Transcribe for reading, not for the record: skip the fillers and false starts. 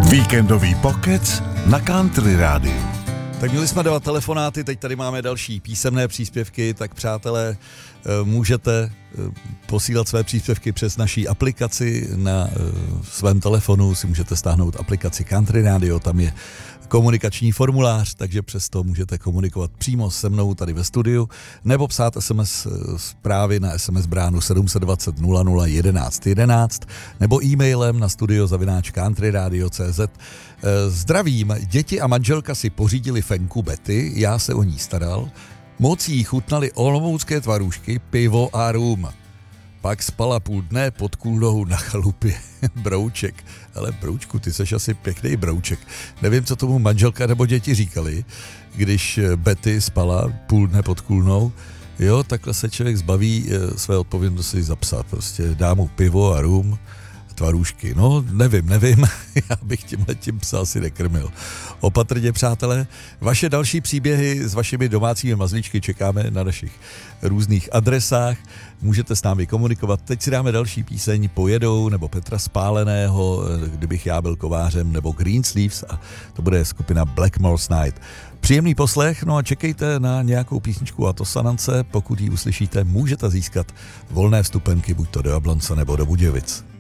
Víkendový pokec na Country Rádiu. Tak měli jsme 2 telefonáty, teď tady máme další písemné příspěvky, tak přátelé, můžete posílat své příspěvky přes naší aplikaci na svém telefonu, si můžete stáhnout aplikaci Country Radio, tam je komunikační formulář, takže přes to můžete komunikovat přímo se mnou tady ve studiu, nebo psát SMS zprávy na SMS bránu 720 00 11 11, nebo e-mailem na studio@countryradio.cz. Zdravím, děti a manželka si pořídili fenku Betty, já se o ní staral, moc jí chutnaly olomoucké tvarůžky, pivo a rum. Pak spala půl dne pod kůlnou na chalupě. Brouček. Ale Broučku, ty seš asi pěkný Brouček. Nevím, co tomu manželka nebo děti říkali, když Betty spala půl dne pod kůlnou. Jo, takhle se člověk zbaví své odpovědnosti za psa. Prostě dá mu pivo a rum, tvarůžky. No, nevím. Já bych tímhletím psa asi nekrmil. Opatrně, přátelé, vaše další příběhy s vašimi domácími mazlíčky čekáme na našich různých adresách. Můžete s námi komunikovat. Teď si dáme další píseň Pojedou, nebo Petra Spáleného, Kdybych já byl kovářem, nebo Greensleeves, a to bude skupina Blackmore's Night. Příjemný poslech, no a čekejte na nějakou písničku a to Sanance. Pokud ji uslyšíte, můžete získat volné vstupenky buď to do Jablonce nebo do Budějovic.